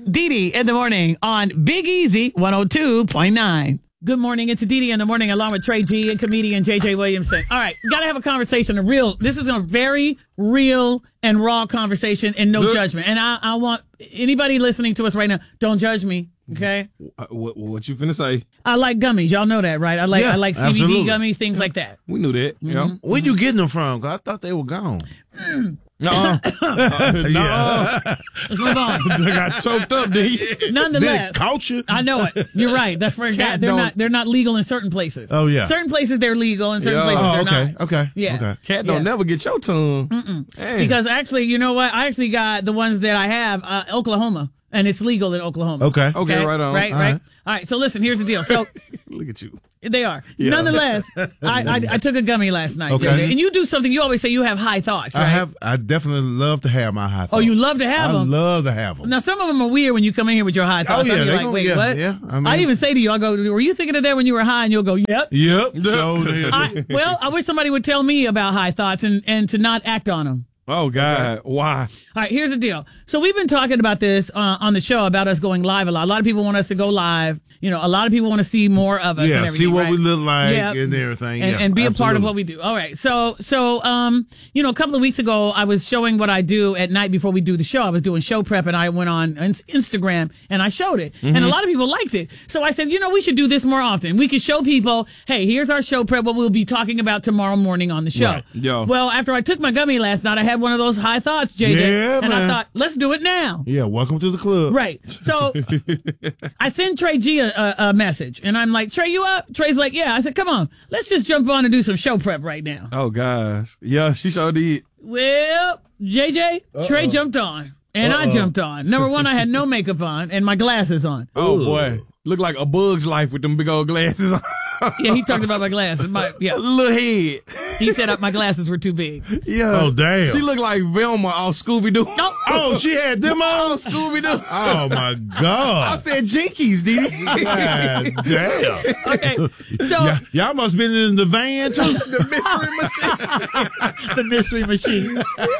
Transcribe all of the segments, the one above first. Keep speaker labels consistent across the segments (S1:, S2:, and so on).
S1: Dee Dee in the morning on Big Easy 102.9. Good morning. It's Dee Dee in the morning along with Trey G and comedian JJ Williamson. All right. Got to have a conversation. This is a very real and raw conversation and no judgment. And I want anybody listening to us right now, don't judge me. Okay.
S2: What you finna say?
S1: I like gummies. Y'all know that, right? I like CBD
S3: absolutely.
S1: gummies, things like that.
S2: We knew that.
S1: Mm-hmm.
S2: Yeah.
S3: Where you getting them from? 'Cause I thought they were gone.
S2: No.
S1: Let's move on.
S2: I got choked up, did you?
S1: Nonetheless,
S3: They caught you?
S1: I know it. You're right. That's for
S2: Cat
S1: they're not legal in certain places.
S3: Oh, yeah.
S1: Certain places they're legal and certain
S2: Yeah.
S1: places
S3: Oh,
S1: they're
S3: okay.
S1: not.
S3: Okay.
S1: Yeah.
S3: Okay.
S2: Cat don't never get your tongue.
S1: Because actually, you know what? I actually got the ones that I have, Oklahoma, and it's legal in Oklahoma.
S3: Okay.
S2: Okay, right on.
S1: Right,
S3: All
S1: right.
S3: right.
S1: All right. So listen, here's the deal. So
S2: Look at you.
S1: they are.
S2: Yeah.
S1: Nonetheless, I took a gummy last night,
S3: Okay.
S1: JJ, and you do something. You always say you have high thoughts, right?
S3: I definitely love to have my high thoughts.
S1: Oh, you love to have them?
S3: I love to have them.
S1: Now, some of them are weird when you come in here with your high thoughts.
S3: yeah,
S1: I'm
S3: they
S1: like,
S3: gon-
S1: wait,
S3: yeah,
S1: what?
S3: yeah. I mean-
S1: I even say to you, I go, were you thinking of that when you were high? And you'll go, yep.
S3: Yep. So did.
S1: I wish somebody would tell me about high thoughts and to not act on them.
S2: Oh, God. Why?
S1: All right, here's the deal. So we've been talking about this on the show about us going live a lot. A lot of people want us to go live. You know, a lot of people want to see more of us and
S3: Yeah,
S1: everything.
S3: see what
S1: right?
S3: we look like
S1: Yeah.
S3: and everything.
S1: And be a part of what we do. All right. So, you know, a couple of weeks ago, I was showing what I do at night before we do the show. I was doing show prep and I went on Instagram and I showed it. And a lot of people liked it. So I said, you know, we should do this more often. We could show people, hey, here's our show prep, what we'll be talking about tomorrow morning on the show.
S3: Right.
S2: Yo.
S1: Well, after I took my gummy last night, I had one of those high thoughts, JJ.
S3: Yeah,
S1: and I
S3: man.
S1: thought, let's do it now.
S3: Yeah, welcome to the club.
S1: Right. So I sent Trey G a message and I'm like, Trey, you up? Trey's like, yeah. I said, come on, let's just jump on and do some show prep right now.
S2: Oh, gosh. Yeah, she sure did.
S1: Well, JJ, Trey jumped on and I jumped on. Number one, I had no makeup on and my glasses on.
S2: Oh, boy. Look like a bug's life with them big old glasses on.
S1: Yeah, he talked about my glasses.
S2: Little head.
S1: He said my glasses were too big.
S2: Yeah.
S3: Oh, damn.
S2: She looked like Velma off Scooby-Doo.
S3: Oh, she had them on?
S2: Off Scooby-Doo.
S3: Oh, my God.
S2: I said Jinkies, Dee Dee.
S3: God damn.
S1: Okay, so
S3: Y'all must have been in the van, too.
S1: the mystery machine.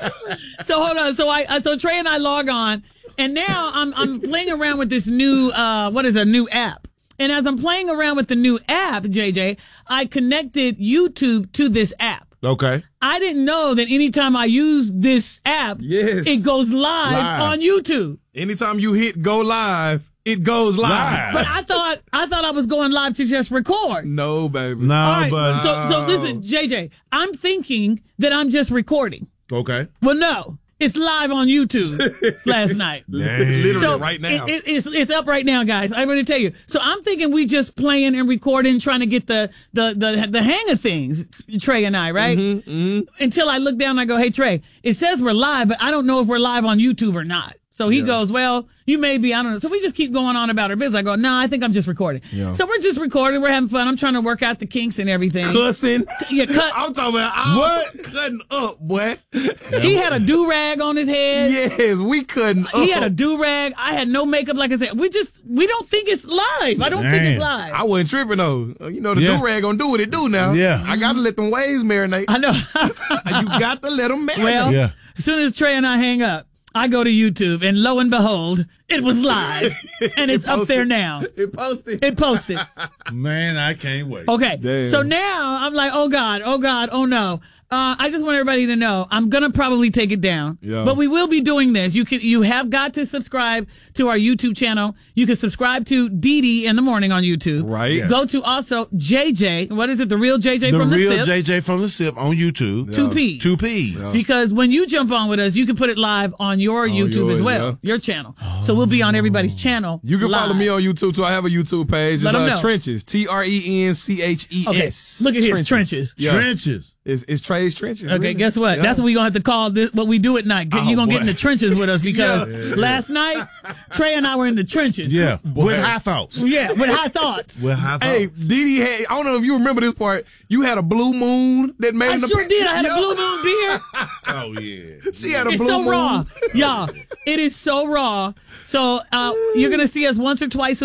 S1: So hold on. So Trey and I log on, and now I'm playing around with this new new app. And as I'm playing around with the new app, JJ, I connected YouTube to this app.
S3: Okay.
S1: I didn't know that anytime I use this app,
S2: Yes.
S1: it goes live on YouTube.
S2: Anytime you hit go live, it goes live.
S1: But I thought I was going live to just record.
S2: No, baby.
S3: No,
S1: All right,
S3: but.
S1: so listen, JJ, I'm thinking that I'm just recording.
S3: Okay.
S1: Well, no, it's live on YouTube last night.
S2: Literally
S1: So
S2: right now.
S1: it's up right now, guys. I'm going to tell you. So I'm thinking we just playing and recording, trying to get the hang of things, Trey and I, right? Until I look down and I go, hey, Trey, it says we're live, but I don't know if we're live on YouTube or not. So he goes, well, you may be, I don't know. So we just keep going on about our business. I go, no, I think I'm just recording.
S2: Yeah.
S1: So we're just recording. We're having fun. I'm trying to work out the kinks and everything.
S2: Cussing.
S1: Yeah,
S2: I'm talking about
S3: What?
S2: cutting up, boy.
S1: He had a do-rag on his head.
S2: Yes, we cutting up.
S1: He had a do-rag. I had no makeup. Like I said, we don't think it's live. I don't think it's
S3: Man.
S1: live.
S2: I wasn't tripping though. You know the
S3: Yeah.
S2: do-rag gonna do what it do now.
S3: Yeah.
S2: I gotta let them waves marinate.
S1: I know.
S2: You got to let them marinate.
S1: Well,
S3: Yeah.
S1: as soon as Trey and I hang up, I go to YouTube, and lo and behold, it was live, and it's up there now.
S2: It posted.
S1: It posted.
S3: Man, I can't wait.
S1: Okay,
S2: Damn.
S1: so now I'm like, oh God, oh no. I just want everybody to know I'm gonna probably take it down,
S2: Yeah.
S1: but we will be doing this. You have got to subscribe to our YouTube channel. You can subscribe to Dee Dee in the morning on YouTube.
S2: Right. Yeah.
S1: Go to also JJ. What is it? The real JJ
S3: The
S1: from the
S3: real
S1: SIP.
S3: JJ from the SIP on YouTube.
S1: 2 P's.
S3: 2 P's.
S1: Because when you jump on with us, you can put it live on your YouTube as
S2: yours,
S1: well,
S2: yeah.
S1: your channel. So we'll be on everybody's channel.
S2: You can follow
S1: live.
S2: me on YouTube too. I have a YouTube page.
S1: Let 'em
S2: It's
S1: know.
S2: Trenches. TRENCHES.
S1: Okay, look at his trenches.
S2: Yeah.
S3: Trenches.
S2: It's Trey's Trenches.
S1: Okay,
S2: really.
S1: guess what?
S2: Yeah.
S1: That's what we're going to have to call this, what we do at night. You're going to get in
S2: boy.
S1: the trenches with us because last night, Trey and I were in the trenches.
S3: Yeah. With high thoughts.
S1: Yeah, with high thoughts.
S3: With high
S2: Hey,
S3: thoughts.
S2: Dee Dee had, I don't know if you remember this part. You had a blue moon that made
S1: I
S2: the
S1: sure did. I had a
S2: Yeah.
S1: blue moon beer.
S3: Oh, yeah.
S2: She had a
S1: It's
S2: blue
S1: so
S2: moon.
S1: raw. Y'all, it is so raw. So you're going to see us once or twice a week.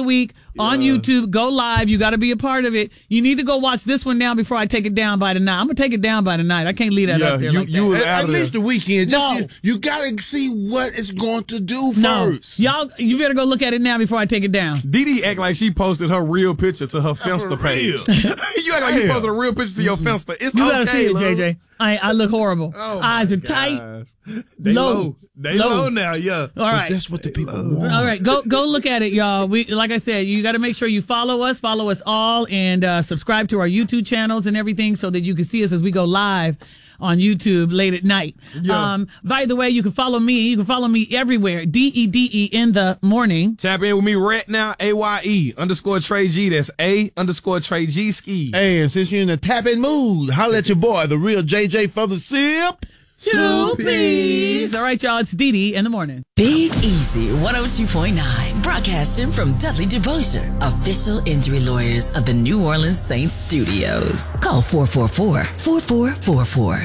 S1: on YouTube. Go live. You got to be a part of it. You need to go watch this one now before I take it down by tonight. I'm going to take it down by tonight. I can't leave that up there like that.
S2: Was
S3: At
S2: out
S3: least
S2: there.
S3: the weekend. Just
S1: No.
S3: you gotta see what it's going to do
S1: No.
S3: first.
S1: Y'all, you better go look at it now before I take it down.
S2: Didi act like she posted her real picture to her Finsta page. You act like you posted a real picture to your Finsta. It's
S1: You
S2: okay,
S1: got to see it,
S2: love.
S1: JJ. I look horrible.
S2: Oh, my
S1: Eyes are
S2: gosh.
S1: tight.
S2: They
S1: Low.
S2: low. They low now, yeah.
S1: All right.
S3: That's what the people want.
S1: All right, go look at it, y'all. We, like I said, you got to make sure you follow us all, and subscribe to our YouTube channels and everything so that you can see us as we go live on YouTube late at night.
S2: Yeah.
S1: By the way, you can follow me. You can follow me everywhere. DEDE in the morning.
S2: Tap in with me right now, AYE_Trey G. That's A_Trey G ski.
S3: Hey, and since you're in the tapping mood, holla at your boy, the real JJ for the sip.
S1: Two P's. All right, y'all. It's DeDe in the morning.
S4: Big Easy 102.9, broadcasting from Dudley DeVosher, official injury lawyers of the New Orleans Saints Studios. Call 444-4444.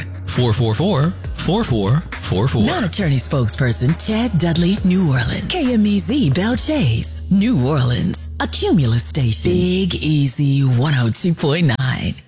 S5: 444-4444.
S4: Non-attorney spokesperson Chad Dudley, New Orleans. KMEZ Bell Chase, New Orleans. A Cumulus station. Big Easy 102.9.